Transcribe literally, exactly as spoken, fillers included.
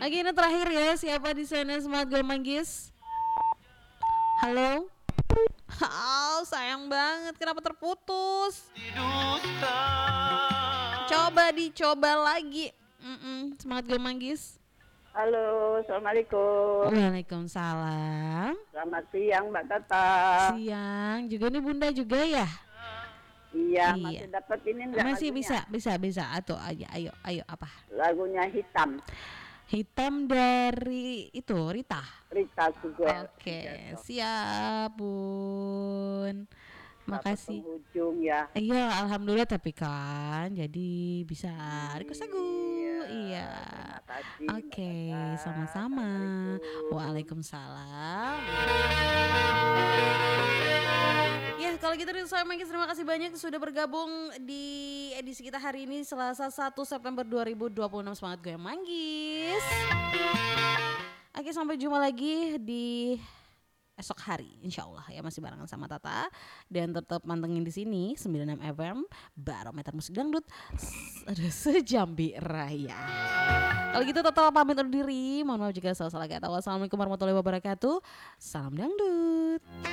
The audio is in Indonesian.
Oke, ini terakhir ya. Siapa di sana Semangat Gue Manggis? Halo? Oh, sayang banget. Kenapa terputus? Coba dicoba lagi. Mm-mm, Semangat Gue Manggis. Halo, Assalamualaikum. Waalaikumsalam. Selamat siang Mbak Tata. Siang. Juga nih Bunda juga ya? Iya, Iya. masih dapat ini enggak Masih lagunya? bisa, bisa, bisa. Atau aja, ayo, ayo apa? Lagunya Hitam, Hitam dari itu Rita. Rita Sugel. Oke, siap Bun. Makasih. Penghujung ya. Iya, alhamdulillah tapi kan jadi bisa request lagu. Iya. Terima kasih. Oke, Mbak Tata. sama-sama. Assalamualaikum. Waalaikumsalam. Ya, kalau gitu saya Manggis terima kasih banyak sudah bergabung di edisi kita hari ini Selasa satu September dua ribu dua puluh enam. Semangat gue Manggis. Oke, sampai jumpa lagi di esok hari insyaallah ya, masih barengan sama Tata dan tetap mantengin di sini sembilan puluh enam F M Barometer Musik Dangdut ada Sejambi Raya. Kalau gitu Tata pamit undur diri, mohon maaf jika salah-salah kata. Wassalamualaikum warahmatullahi wabarakatuh. Salam dangdut.